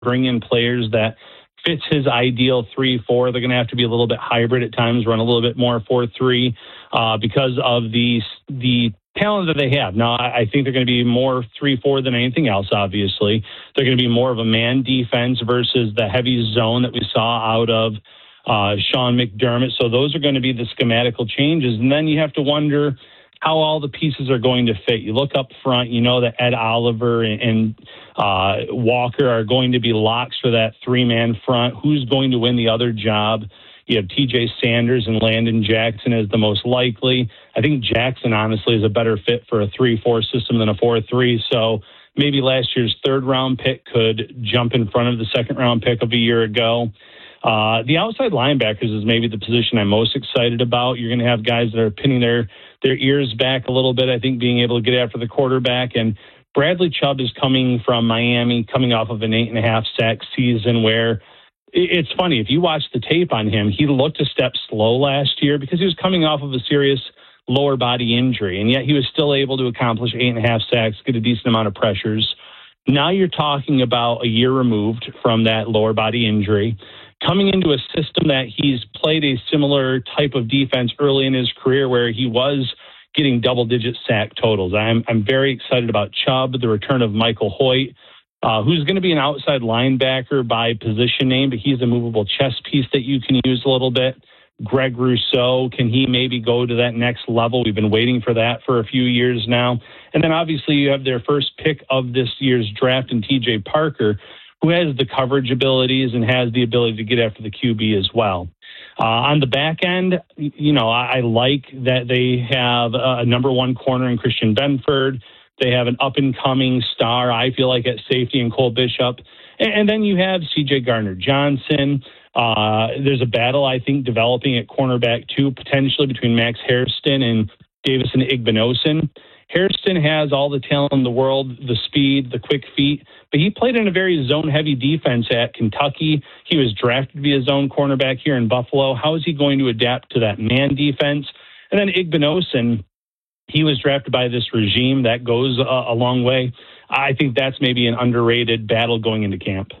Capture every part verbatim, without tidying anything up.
bring in players that fits his ideal three four. They're going to have to be a little bit hybrid at times, run a little bit more four three uh, because of the the talent that they have. Now, I think they're going to be more three four than anything else, obviously. They're going to be more of a man defense versus the heavy zone that we saw out of uh, Sean McDermott. So those are going to be the schematical changes. And then you have to wonder how all the pieces are going to fit. You look up front, you know that Ed Oliver and, and uh, Walker are going to be locks for that three-man front. Who's going to win the other job? You have T J Sanders and Landon Jackson as the most likely. I think Jackson, honestly, is a better fit for a three four system than a four three. So maybe last year's third-round pick could jump in front of the second-round pick of a year ago. Uh, the outside linebackers is maybe the position I'm most excited about. You're going to have guys that are pinning their their ears back a little bit, I think, being able to get after the quarterback. And Bradley Chubb is coming from Miami, coming off of an eight and a half sack season where it's funny. If you watch the tape on him, he looked a step slow last year because he was coming off of a serious lower body injury. And yet he was still able to accomplish eight and a half sacks, get a decent amount of pressures. Now you're talking about a year removed from that lower body injury, coming into a system that he's played a similar type of defense early in his career where he was getting double-digit sack totals. I'm I'm very excited about Chubb, the return of Michael Hoyt, uh, who's going to be an outside linebacker by position name, but he's a movable chess piece that you can use a little bit. Greg Rousseau, can he maybe go to that next level? We've been waiting for that for a few years now. And then obviously you have their first pick of this year's draft in T J Parker, who has the coverage abilities and has the ability to get after the Q B as well. Uh, on the back end, you know, I, I like that they have a number one corner in Christian Benford. They have an up-and-coming star, I feel like, at safety in Cole Bishop. And, and then you have C J Gardner-Johnson. Uh, there's a battle, I think, developing at cornerback, too, potentially between Max Hairston and Davison Igbinosun. Hairston has all the talent in the world, the speed, the quick feet, but he played in a very zone-heavy defense at Kentucky. He was drafted to be a zone cornerback here in Buffalo. How is he going to adapt to that man defense? And then Igbinosun, he was drafted by this regime. That goes a, a long way. I think that's maybe an underrated battle going into camp.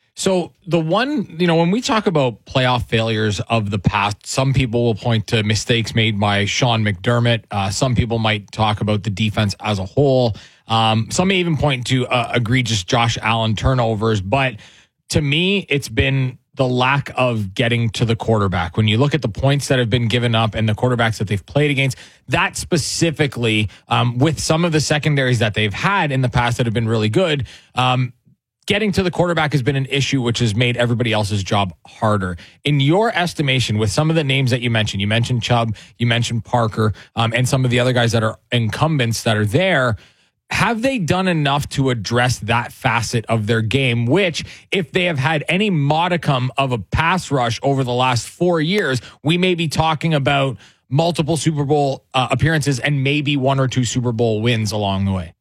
So the one, you know, when we talk about playoff failures of the past, some people will point to mistakes made by Sean McDermott. Uh, some people might talk about the defense as a whole. Um, some may even point to uh, egregious Josh Allen turnovers. But to me, it's been the lack of getting to the quarterback. When you look at the points that have been given up and the quarterbacks that they've played against, that specifically, um, with some of the secondaries that they've had in the past that have been really good, um, getting to the quarterback has been an issue, which has made everybody else's job harder. In your estimation, with some of the names that you mentioned, you mentioned Chubb, you mentioned Parker, um, and some of the other guys that are incumbents that are there, have they done enough to address that facet of their game, which, if they have had any modicum of a pass rush over the last four years, we may be talking about multiple Super Bowl uh, appearances and maybe one or two Super Bowl wins along the way?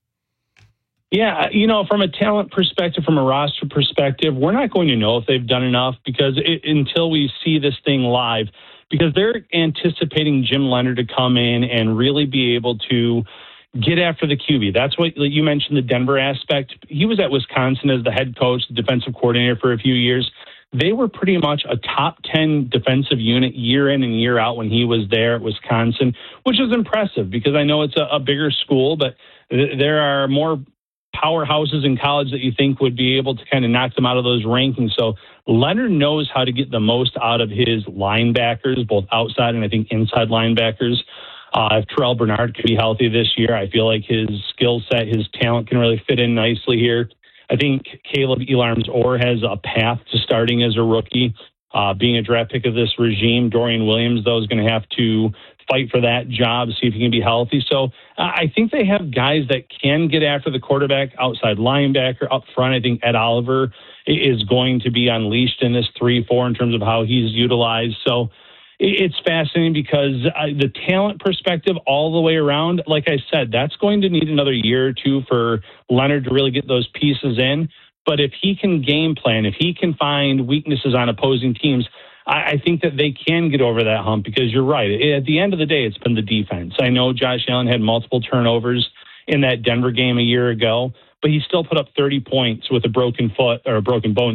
Yeah, you know, from a talent perspective, from a roster perspective, we're not going to know if they've done enough because it, until we see this thing live, because they're anticipating Jim Leonhard to come in and really be able to get after the Q B. That's what you mentioned, the Denver aspect. He was at Wisconsin as the head coach, the defensive coordinator for a few years. They were pretty much a top ten defensive unit year in and year out when he was there at Wisconsin, which is impressive because I know it's a, a bigger school, but th- there are more powerhouses in college that you think would be able to kind of knock them out of those rankings. So Leonhard knows how to get the most out of his linebackers, both outside and I think inside linebackers. Uh, if Terrell Bernard can be healthy this year, I feel like his skill set, his talent can really fit in nicely here. I think Caleb Elarms-Orr has a path to starting as a rookie. Uh, being a draft pick of this regime, Dorian Williams, though, is going to have to fight for that job, see if he can be healthy. So uh, I think they have guys that can get after the quarterback, outside linebacker, up front. I think Ed Oliver is going to be unleashed in this three four in terms of how he's utilized. So it's fascinating because uh, the talent perspective all the way around, like I said, that's going to need another year or two for Leonhard to really get those pieces in. But if he can game plan, if he can find weaknesses on opposing teams, I, I think that they can get over that hump because you're right. At the end of the day, it's been the defense. I know Josh Allen had multiple turnovers in that Denver game a year ago, but he still put up thirty points with a broken foot or a broken bone.